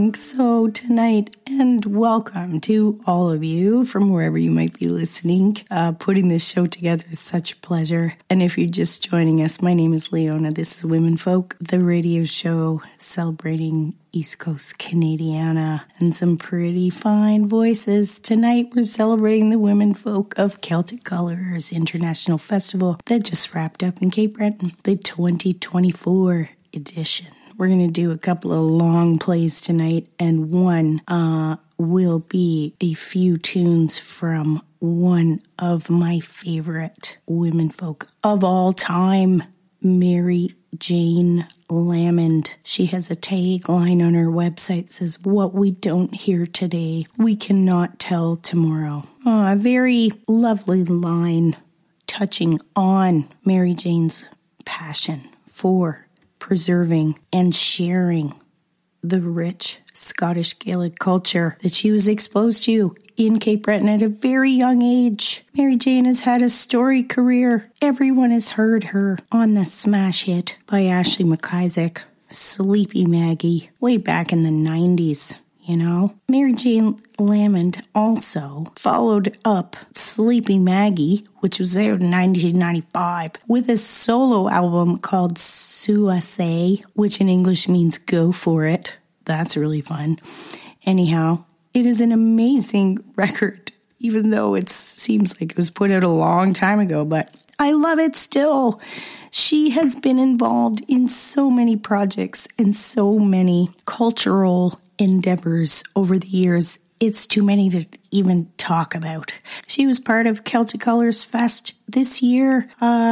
So tonight, and welcome to all of you from wherever you might be listening. Putting this show together is such a pleasure. And if you're just joining us, my name is Leona. This is Women Folk, the radio show celebrating East Coast Canadiana and some pretty fine voices. Tonight, we're celebrating the Women Folk of Celtic Colors International Festival that just wrapped up in Cape Breton, the 2024 edition. We're going to do a couple of long plays tonight, and one will be a few tunes from one of my favorite women folk of all time, Mary Jane Lamond. She has a tagline on her website that says, "What we don't hear today, we cannot tell tomorrow." A very lovely line touching on Mary Jane's passion for preserving and sharing the rich Scottish Gaelic culture that she was exposed to in Cape Breton at a very young age. Mary Jane has had a storied career. Everyone has heard her on the smash hit by Ashley McIsaac, Sleepy Maggie, way back in the 90s. You know, Mary Jane Lamond also followed up Sleepy Maggie, which was out in 1995, with a solo album called Suasay, which in English means go for it. That's really fun. Anyhow, it is an amazing record, even though it seems like it was put out a long time ago, but I love it still. She has been involved in so many projects and so many cultural endeavors over the years. It's too many to even talk about. She was part of Celtic Colors Fest this year.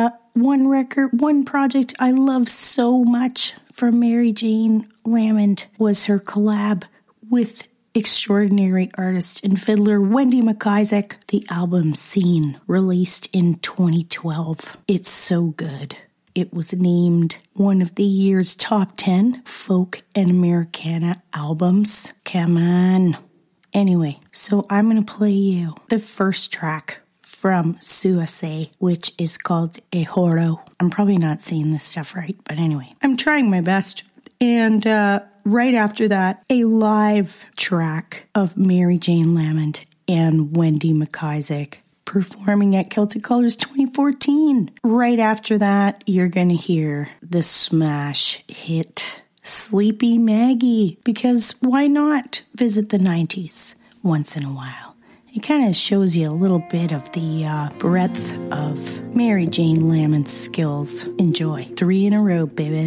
One project I love so much from Mary Jane Lamond was her collab with extraordinary artist and fiddler Wendy McIsaac. The album Scene, released in 2012. It's so good. It was named one of the year's top 10 folk and Americana albums. Come on. Anyway, so I'm going to play you the first track from Suasay, which is called Ehoro. I'm probably not saying this stuff right, but anyway, I'm trying my best. And right after that, a live track of Mary Jane Lamond and Wendy McIsaac performing at Celtic Colors 2014. Right after that, you're going to hear the smash hit Sleepy Maggie, because why not visit the 90s once in a while? It kind of shows you a little bit of the breadth of Mary Jane Lamond's skills. Enjoy. 3 in a row, baby.